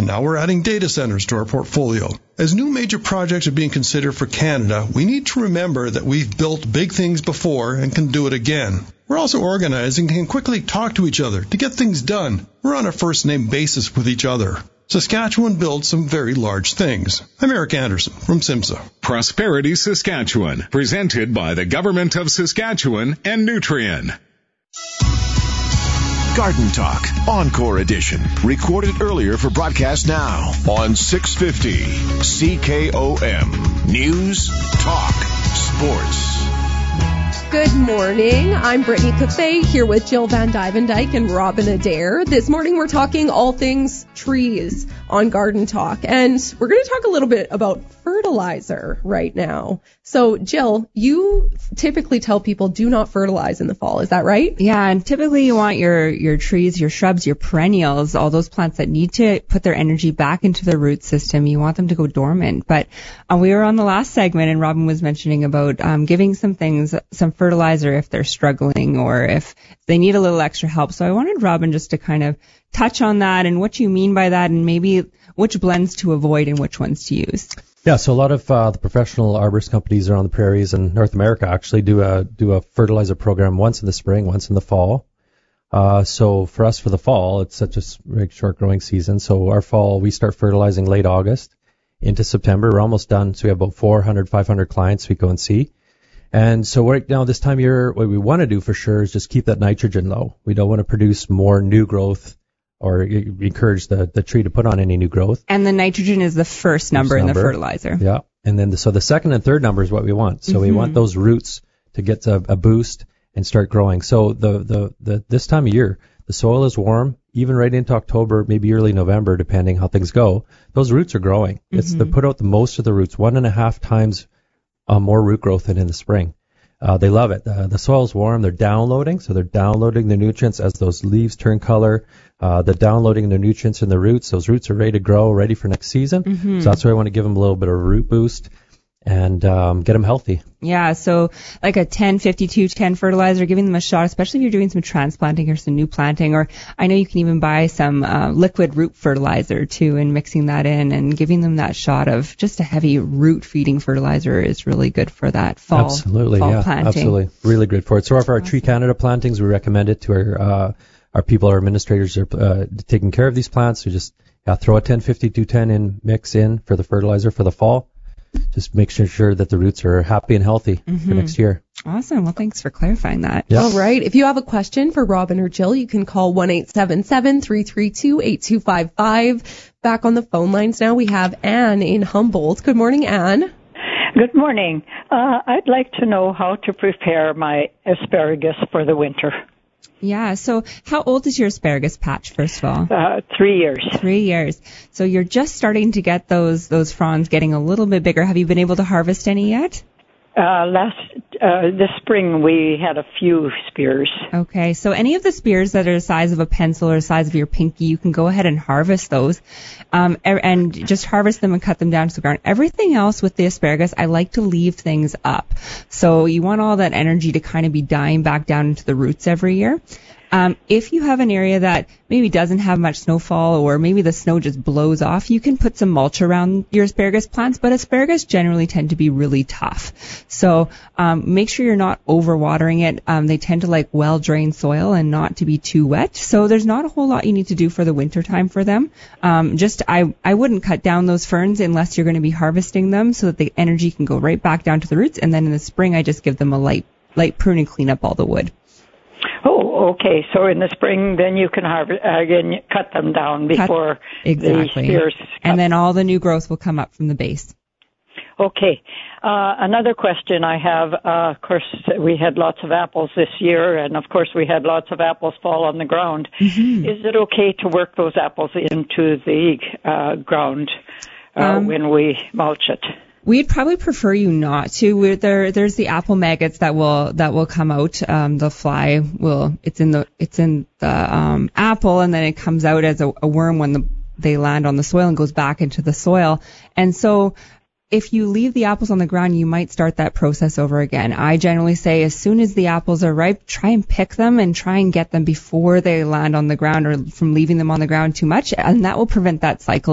And now we're adding data centers to our portfolio. As new major projects are being considered for Canada, we need to remember that we've built big things before and can do it again. We're also organizing and can quickly talk to each other to get things done. We're on a first-name basis with each other. Saskatchewan builds some very large things. I'm Eric Anderson from SIMSA. Prosperity Saskatchewan, presented by the Government of Saskatchewan and Nutrien. Garden Talk, Encore Edition. Recorded earlier for broadcast now on 650 CKOM. News, Talk, Sports. Good morning. I'm Brittany Cafe here with Jill Van Dyke and Robin Adair. This morning we're talking all things trees on Garden Talk. And we're going to talk a little bit about fertilizer right now. So, Jill, you typically tell people do not fertilize in the fall. Is that right? Yeah, and typically you want your trees, your shrubs, your perennials, all those plants that need to put their energy back into the root system. You want them to go dormant. But we were on the last segment and Robin was mentioning about giving some fertilizer if they're struggling or if they need a little extra help. So I wanted Robin just to kind of touch on that and what you mean by that and maybe which blends to avoid and which ones to use. Yeah, so a lot of the professional arborist companies around the prairies in North America actually do a fertilizer program once in the spring, once in the fall. So for us for the fall, it's such a short growing season. So our fall, we start fertilizing late August into September. We're almost done. So we have about 400, 500 clients we go and see. And so right now, this time of year, what we want to do for sure is just keep that nitrogen low. We don't want to produce more new growth or encourage the tree to put on any new growth. And the nitrogen is the first number in the fertilizer. Yeah. And then so the second and third number is what we want. So we want those roots to get a boost and start growing. So this time of year, the soil is warm, even right into October, maybe early November, depending how things go. Those roots are growing. It's to put out the most of the roots, 1.5 times more root growth than in the spring. They love it. The soil's warm. They're downloading. So they're downloading the nutrients as those leaves turn color. They're downloading the nutrients in the roots. Those roots are ready to grow, ready for next season. So that's why I want to give them a little bit of root boost and get them healthy. Yeah, so like a 10-52-10 fertilizer, giving them a shot, especially if you're doing some transplanting or some new planting. Or I know you can even buy some liquid root fertilizer too, and mixing that in and giving them that shot of just a heavy root feeding fertilizer is really good for that fall planting. Absolutely, really good for it. So for our Tree Canada plantings, we recommend it to our people, our administrators are taking care of these plants. So just throw a 10-52-10 in mix in for the fertilizer for the fall. Just make sure that the roots are happy and healthy for next year. Awesome. Well, thanks for clarifying that. Yeah. All right. If you have a question for Robin or Jill, you can call 1-877-332-8255. Back on the phone lines now, we have Anne in Humboldt. Good morning, Anne. Good morning. I'd like to know how to prepare my asparagus for the winter. Yeah, so how old is your asparagus patch, first of all? 3 years. 3 years. So you're just starting to get those fronds getting a little bit bigger. Have you been able to harvest any yet? This spring we had a few spears. Okay, so any of the spears that are the size of a pencil or the size of your pinky, you can go ahead and harvest those, and just harvest them and cut them down to the ground. Everything else with the asparagus, I like to leave things up. So you want all that energy to kind of be dying back down into the roots every year. If you have an area that maybe doesn't have much snowfall or maybe the snow just blows off, you can put some mulch around your asparagus plants, but asparagus generally tend to be really tough. So make sure you're not overwatering it. They tend to like well-drained soil and not to be too wet. So there's not a whole lot you need to do for the winter time for them. I wouldn't cut down those ferns unless you're going to be harvesting them so that the energy can go right back down to the roots. And then in the spring, I just give them a light prune and clean up all the wood. Oh, okay. So in the spring, then you can cut them down before the spears. And then all the new growth will come up from the base. Okay. Another question I have, of course, we had lots of apples this year, and of course we had lots of apples fall on the ground. Is it okay to work those apples into the ground when we mulch it? We'd probably prefer you not to. There's the apple maggots that will come out. The fly it's in the apple, and then it comes out as a worm when they land on the soil and goes back into the soil. And so if you leave the apples on the ground, you might start that process over again. I generally say as soon as the apples are ripe, try and pick them and try and get them before they land on the ground or from leaving them on the ground too much, and that will prevent that cycle